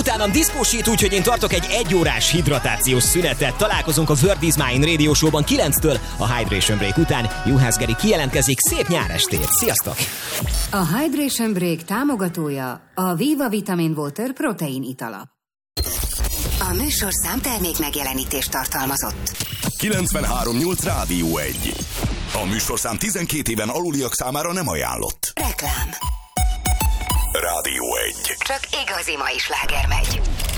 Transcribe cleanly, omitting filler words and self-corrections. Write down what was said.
utánam diszkósít, úgyhogy én tartok egy 1 órás hidratációs szünetet. Találkozunk a Word is Mine Radio Show-ban 9-től a Hydration Break után. Juhász Geri kijelentkezik, szép nyárestét. Sziasztok! A Hydration Break támogatója a Viva Vitamin Water protein italap. A műsorszám termék megjelenítést tartalmazott. 93.8 Rádió 1. A műsorszám 12 éven aluliak számára nem ajánlott. Reklám. Rádió 1. Csak igazi mai sláger megy.